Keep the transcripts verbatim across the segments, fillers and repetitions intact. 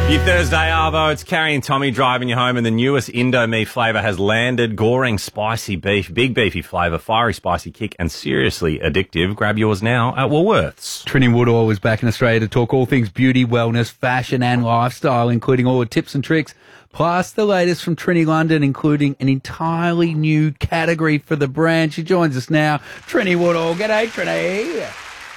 You Thursday, Arvo. It's Carrie and Tommy driving you home, and the newest Indomie flavour has landed. Goring spicy beef, big beefy flavour, fiery spicy kick, and seriously addictive. Grab yours now at Woolworths. Trini Woodall is back in Australia to talk all things beauty, wellness, fashion and lifestyle, including all the tips and tricks, plus the latest from Trini London, including an entirely new category for the brand. She joins us now. Trini Woodall. G'day, Trini.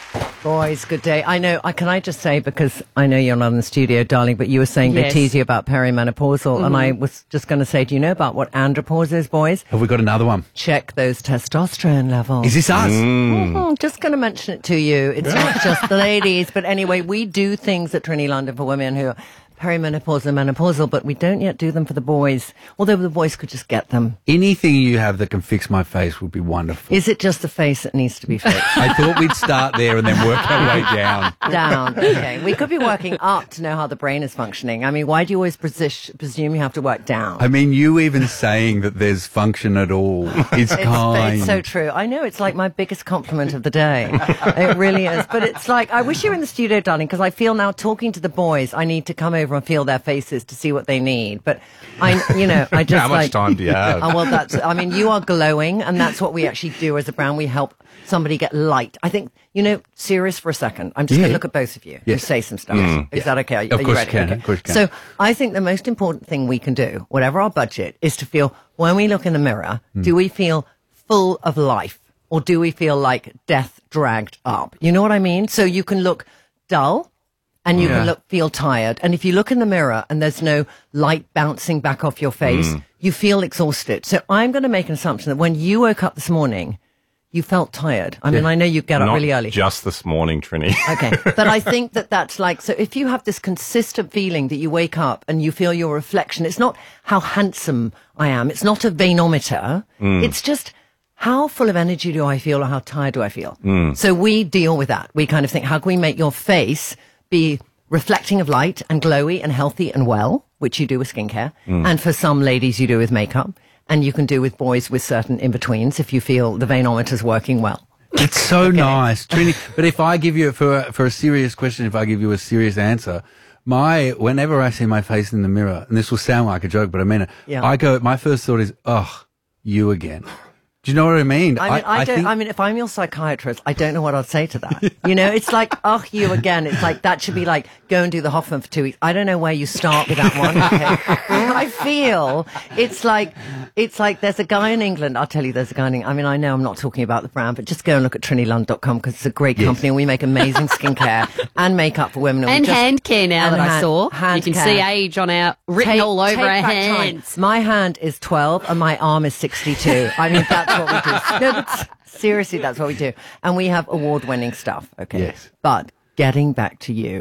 Boys, good day. I know, I, can I just say, because I know you're not in the studio, darling, but you were saying Yes. they tease you about perimenopausal, mm-hmm. and I was just going to say, do you know about what andropause is, boys? Have we got another one? Check those testosterone levels. Is this us? Mm. Mm-hmm. Just going to mention it to you. It's not just the ladies, but anyway, we do things at Trini London for women who are perimenopausal and menopausal, but we don't yet do them for the boys, although the boys could just get them. Anything you have that can fix my face would be wonderful. Is it just the face that needs to be fixed? I thought we'd start there and then work our way down. Down, okay. We could be working up to know how the brain is functioning. I mean, why do you always presis- presume you have to work down? I mean, you even saying that there's function at all is It's, kind. it's so true. I know, it's like my biggest compliment of the day. It really is. But it's like, I wish you were in the studio, darling, because I feel now talking to the boys, I need to come over and feel their faces to see what they need. But I, you know, I just How much like, time do you have? Oh, well, that's, I mean, you are glowing, and that's what we actually do as a brand. We help somebody get light. I think, you know, serious for a second. I'm just Yeah. going to look at both of you and Yes. say some stuff. Mm. Is Yeah. that okay? Are, you- Of are you course ready? you can, Okay. of course you can. So I think the most important thing we can do, whatever our budget, is to feel, when we look in the mirror, Mm. do we feel full of life, or do we feel like death dragged up? You know what I mean? So you can look dull, and you Yeah. can look feel tired. And if you look in the mirror and there's no light bouncing back off your face, Mm. you feel exhausted. So I'm going to make an assumption that when you woke up this morning, you felt tired. I mean, I know you get up Not really early. just this morning, Trini. Okay. But I think that that's like, so if you have this consistent feeling that you wake up and you feel your reflection, it's not how handsome I am. It's not a venometer. It's just, how full of energy do I feel, or how tired do I feel? So we deal with that. We kind of think, how can we make your face be reflecting of light and glowy and healthy and well, which you do with skincare. And for some ladies, you do with makeup. And you can do with boys with certain in-betweens if you feel the venometer's working well. It's so nice, Trini. But if I give you, for, for a serious question, if I give you a serious answer, my, whenever I see my face in the mirror, and this will sound like a joke, but I mean it, Yeah. I go, my first thought is, oh, you again. Do you know what I mean? I mean, I, don't. think- I mean, if I'm your psychiatrist, I don't know what I'd say to that. You know, it's like, oh, you again. It's like that should be like, go and do the Hoffman for two weeks. I don't know where you start with that one. Okay? I feel it's like, it's like there's a guy in England. I'll tell you, there's a guy in England. I mean, I know I'm not talking about the brand, but just go and look at trini lund dot com because it's a great Yes. company and we make amazing skincare and makeup for women. we And just- hand care now and that I hand- saw. hand You can care. see age on our written Take- all over take our back time. hands. My hand is twelve and my arm is sixty-two. I mean, that's what we do. No, but seriously, that's what we do. And we have award-winning stuff, okay? Yes. But getting back to you.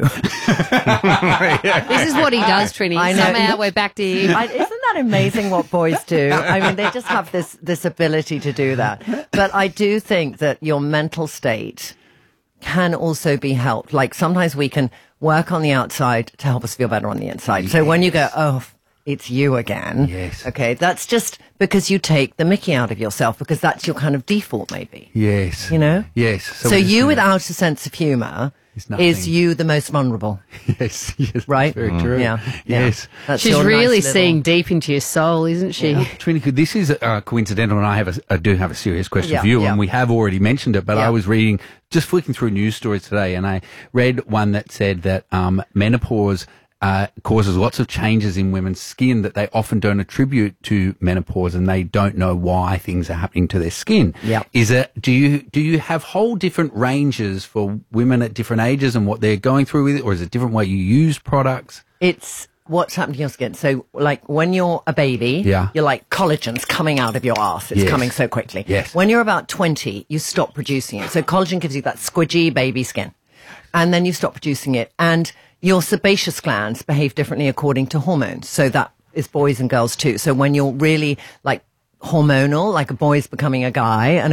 This is what he does, Trini. I know. Somehow we're back to you. I, isn't that amazing what boys do? I mean, they just have this, this ability to do that. But I do think that your mental state can also be helped. Like sometimes we can work on the outside to help us feel better on the inside. So when you go, oh, it's you again. Yes. Okay, that's just because you take the mickey out of yourself because that's your kind of default maybe. Yes. You know? Yes. So, we just you know. without a sense of humour It's nothing. is you the most vulnerable, Yes. Yes. right? That's very true. Yeah. yeah. Yes. That's She's your really nice little- seeing deep into your soul, isn't she? Trini, this is uh, coincidental, and I have a, I do have a serious question Yeah, for you, yeah. and we have already mentioned it. But Yeah. I was reading, just flicking through news stories today, and I read one that said that um, menopause uh, causes lots of changes in women's skin that they often don't attribute to menopause, and they don't know why things are happening to their skin. Yeah. Is it? Do you do you have whole different ranges for women at different ages and what they're going through with it, or is it a different way you use products? It's what's happening to your skin. So, like, when you're a baby, Yeah. you're like, collagen's coming out of your ass. It's Yes. coming so quickly. Yes. When you're about twenty, you stop producing it. So, collagen gives you that squidgy baby skin. And then you stop producing it. And your sebaceous glands behave differently according to hormones. So, that is boys and girls too. So, when you're really, like, hormonal, like a boy's becoming a guy and